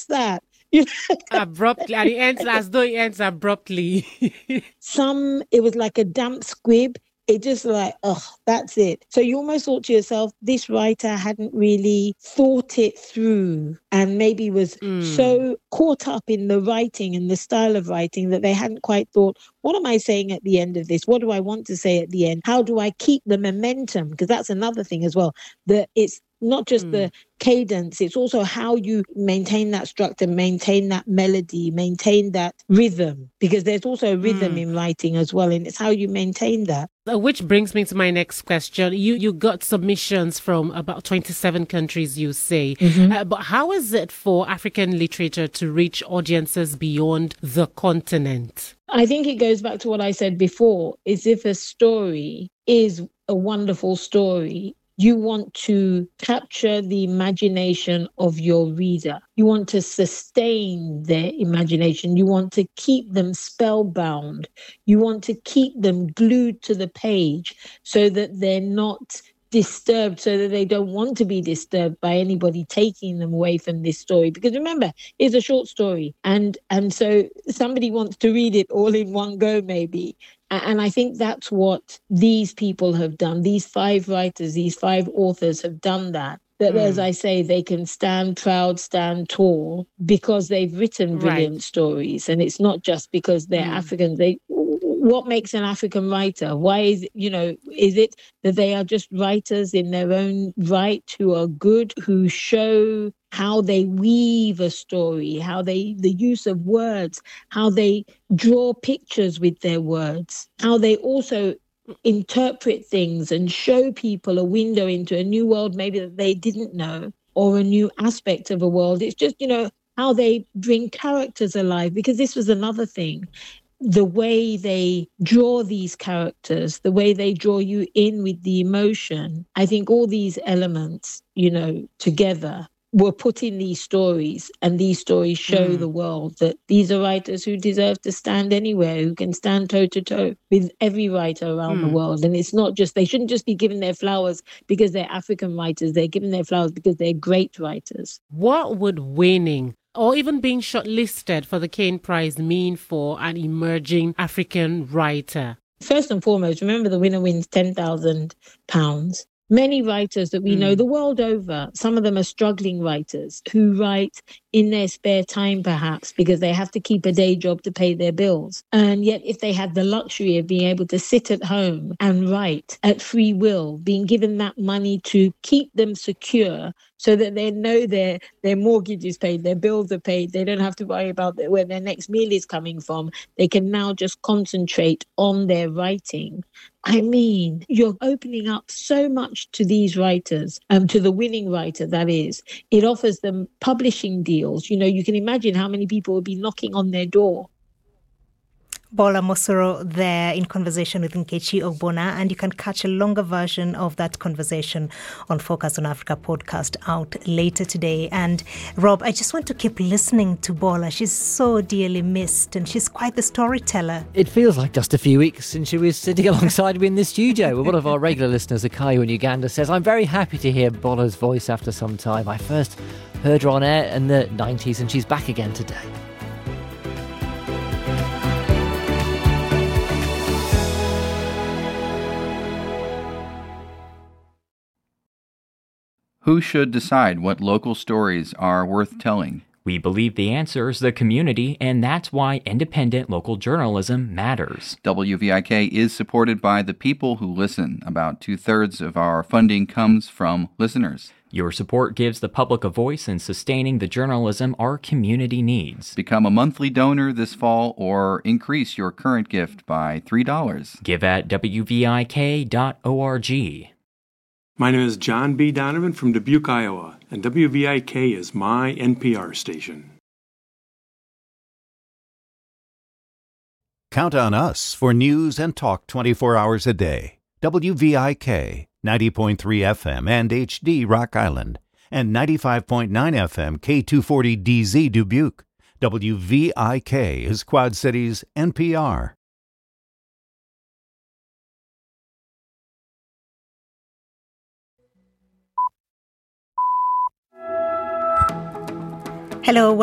what's that? You know? Abruptly, and it ends as though it ends abruptly. It was like a damp squib. It just like, oh, that's it. So you almost thought to yourself, this writer hadn't really thought it through and maybe was so caught up in the writing and the style of writing that they hadn't quite thought, what am I saying at the end of this? What do I want to say at the end? How do I keep the momentum? Because that's another thing as well, that it's not just the cadence, it's also how you maintain that structure, maintain that melody, maintain that rhythm, because there's also a rhythm in writing as well, and it's how you maintain that. Which brings me to my next question. You got submissions from about 27 countries, you say. But how is it for African literature to reach audiences beyond the continent? I think it goes back to what I said before, is if a story is a wonderful story, you want to capture the imagination of your reader. You want to sustain their imagination. You want to keep them spellbound. You want to keep them glued to the page so that they're not disturbed, so that they don't want to be disturbed by anybody taking them away from this story. Because remember, it's a short story. And so somebody wants to read it all in one go, maybe. And I think that's what these people have done. These 5 writers, these 5 authors have done that. That, as I say, they can stand proud, stand tall, because they've written brilliant stories. And it's not just because they're African. What makes an African writer? Why is it that they are just writers in their own right, who are good, who show how they weave a story, the use of words, how they draw pictures with their words, how they also interpret things and show people a window into a new world maybe that they didn't know, or a new aspect of a world. It's just, how they bring characters alive, because this was another thing. The way they draw these characters, the way they draw you in with the emotion, I think all these elements, together were put in these stories, and these stories show the world that these are writers who deserve to stand anywhere, who can stand toe to toe with every writer around the world. And it's not just, they shouldn't just be given their flowers because they're African writers. They're given their flowers because they're great writers. What would winning or even being shortlisted for the Caine Prize mean for an emerging African writer? First and foremost, remember the winner wins £10,000. Many writers that we know the world over, some of them are struggling writers who write in their spare time, perhaps, because they have to keep a day job to pay their bills. And yet, if they had the luxury of being able to sit at home and write at free will, being given that money to keep them secure so that they know their mortgage is paid, their bills are paid, they don't have to worry about where their next meal is coming from. They can now just concentrate on their writing. I mean, you're opening up so much to these writers, to the winning writer, that is. It offers them publishing deals. You can imagine how many people will be knocking on their door. Bola Mosoro there in conversation with Nkechi Ogbonna, and you can catch a longer version of that conversation on Focus on Africa podcast out later today. And Rob, I just want to keep listening to Bola. She's so dearly missed, and she's quite the storyteller. It feels like just a few weeks since she was sitting alongside me in the studio. Well, one of our regular listeners, Akayo in Uganda, says, I'm very happy to hear Bola's voice after some time. I first heard her on air in the 90s, and she's back again today. Who should decide what local stories are worth telling? We believe the answer is the community, and that's why independent local journalism matters. WVIK is supported by the people who listen. About 2/3 of our funding comes from listeners. Your support gives the public a voice in sustaining the journalism our community needs. Become a monthly donor this fall or increase your current gift by $3. Give at WVIK.org. My name is John B. Donovan from Dubuque, Iowa, and WVIK is my NPR station. Count on us for news and talk 24 hours a day. WVIK, 90.3 FM and HD Rock Island, and 95.9 FM K240DZ Dubuque. WVIK is Quad Cities NPR. Hello.